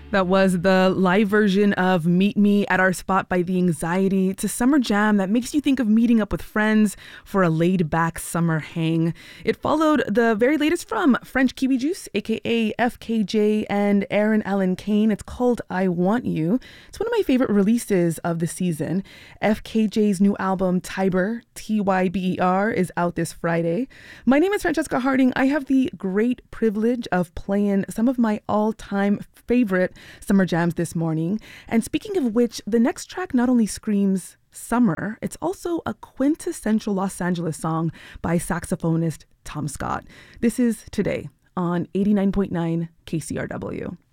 That was the live version of Meet Me at Our Spot by The Anxiety. It's a summer jam that makes you think of meeting up with friends for a laid-back summer hang. It followed the very latest from French Kiwi Juice, aka FKJ, and Aaron Allen Kane. It's called I Want You. It's one of my favorite releases of the season. FKJ's new album, Tyber, Tyber, is out this Friday. My name is Francesca Harding. I have the great privilege of playing some of my all-time favorite summer jams this morning. And speaking of which, the next track not only screams summer, it's also a quintessential Los Angeles song by saxophonist Tom Scott. This is Today on 89.9 KCRW.